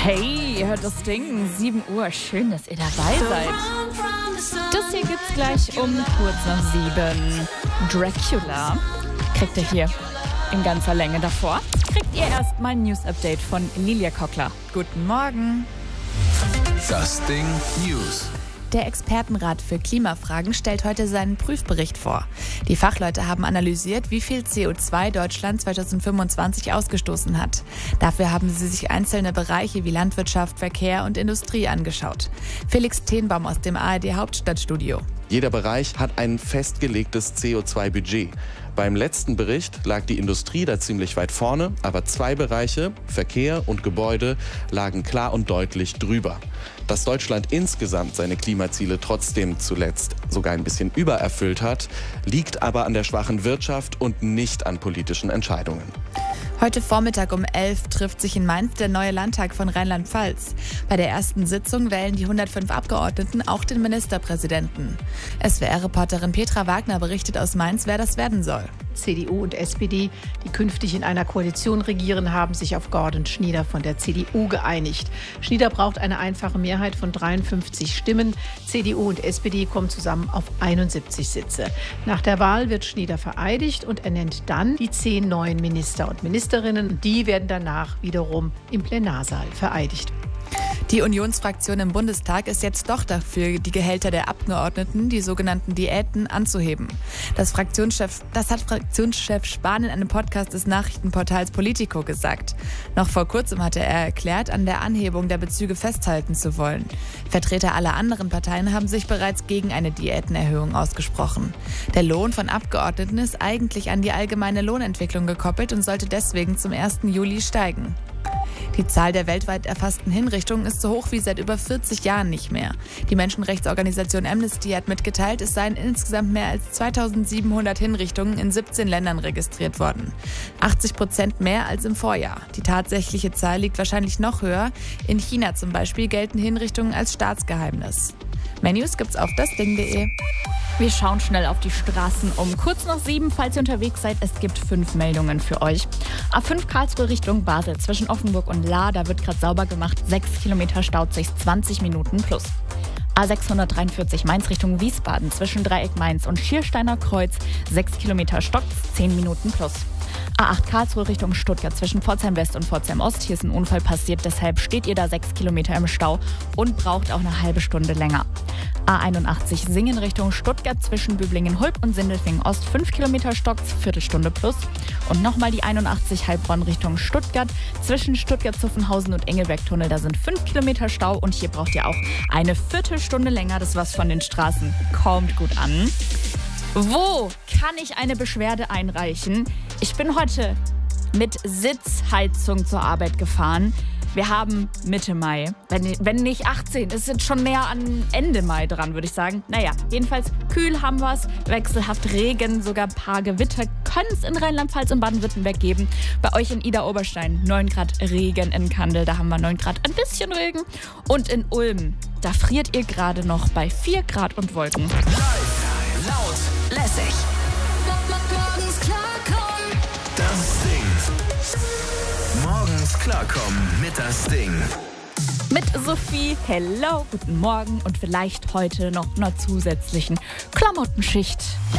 Hey, ihr hört das Ding, 7 Uhr, schön, dass ihr dabei seid. Das hier gibt's gleich um kurz nach 7. Dracula kriegt ihr hier in ganzer Länge. Davor kriegt ihr erstmal ein News-Update von Lilia Kockler. Guten Morgen. Das Ding News. Der Expertenrat für Klimafragen stellt heute seinen Prüfbericht vor. Die Fachleute haben analysiert, wie viel CO2 Deutschland 2025 ausgestoßen hat. Dafür haben sie sich einzelne Bereiche wie Landwirtschaft, Verkehr und Industrie angeschaut. Felix Tenbaum aus dem ARD Hauptstadtstudio. Jeder Bereich hat ein festgelegtes CO2-Budget. Beim letzten Bericht lag die Industrie da ziemlich weit vorne, aber 2 Bereiche, Verkehr und Gebäude, lagen klar und deutlich drüber. Dass Deutschland insgesamt seine Klimaziele trotzdem zuletzt sogar ein bisschen übererfüllt hat, liegt aber an der schwachen Wirtschaft und nicht an politischen Entscheidungen. Heute Vormittag um 11 trifft sich in Mainz der neue Landtag von Rheinland-Pfalz. Bei der ersten Sitzung wählen die 105 Abgeordneten auch den Ministerpräsidenten. SWR-Reporterin Petra Wagner berichtet aus Mainz, wer das werden soll. CDU und SPD, die künftig in einer Koalition regieren, haben sich auf Gordon Schnieder von der CDU geeinigt. Schnieder braucht eine einfache Mehrheit von 53 Stimmen. CDU und SPD kommen zusammen auf 71 Sitze. Nach der Wahl wird Schnieder vereidigt und er nennt dann die 10 neuen Minister und Ministerinnen. Die werden danach wiederum im Plenarsaal vereidigt. Die Unionsfraktion im Bundestag ist jetzt doch dafür, die Gehälter der Abgeordneten, die sogenannten Diäten, anzuheben. Das hat Fraktionschef Spahn in einem Podcast des Nachrichtenportals Politico gesagt. Noch vor kurzem hatte er erklärt, an der Anhebung der Bezüge festhalten zu wollen. Vertreter aller anderen Parteien haben sich bereits gegen eine Diätenerhöhung ausgesprochen. Der Lohn von Abgeordneten ist eigentlich an die allgemeine Lohnentwicklung gekoppelt und sollte deswegen zum 1. Juli steigen. Die Zahl der weltweit erfassten Hinrichtungen ist so hoch wie seit über 40 Jahren nicht mehr. Die Menschenrechtsorganisation Amnesty hat mitgeteilt, es seien insgesamt mehr als 2700 Hinrichtungen in 17 Ländern registriert worden. 80% mehr als im Vorjahr. Die tatsächliche Zahl liegt wahrscheinlich noch höher. In China zum Beispiel gelten Hinrichtungen als Staatsgeheimnis. Mehr News gibt's auf dasding.de. Wir schauen schnell auf die Straßen um kurz nach 7, falls ihr unterwegs seid. Es gibt 5 Meldungen für euch. A5 Karlsruhe Richtung Basel zwischen Offenburg und Lahr, da wird gerade sauber gemacht. 6 Kilometer staut sich 20 Minuten plus. A643 Mainz Richtung Wiesbaden zwischen Dreieck Mainz und Schiersteiner Kreuz. 6 Kilometer stockt 10 Minuten plus. A8 Karlsruhe Richtung Stuttgart zwischen Pforzheim West und Pforzheim Ost. Hier ist ein Unfall passiert, deshalb steht ihr da 6 Kilometer im Stau und braucht auch eine halbe Stunde länger. A81 Singen Richtung Stuttgart zwischen Böblingen-Hulb und Sindelfingen Ost. 5 Kilometer stockt, Viertelstunde plus. Und nochmal die 81 Heilbronn Richtung Stuttgart zwischen Stuttgart-Zuffenhausen und Engelberg-Tunnel. Da sind 5 Kilometer Stau und hier braucht ihr auch eine Viertelstunde länger. Das was von den Straßen kommt gut an. Wo kann ich eine Beschwerde einreichen? Ich bin heute mit Sitzheizung zur Arbeit gefahren. Wir haben Mitte Mai, wenn nicht 18, ist jetzt schon näher an Ende Mai dran, würde ich sagen. Naja, jedenfalls kühl haben wir es, wechselhaft Regen, sogar ein paar Gewitter können es in Rheinland-Pfalz und Baden-Württemberg geben. Bei euch in Idar-Oberstein 9 Grad Regen, in Kandel, da haben wir 9 Grad ein bisschen Regen. Und in Ulm, da friert ihr gerade noch bei 4 Grad und Wolken. Live, laut, lässig. Morgens klarkommen. Das Ding. Morgens klarkommen mit das Ding. Mit Sophie, hello, guten Morgen und vielleicht heute noch einer zusätzlichen Klamottenschicht.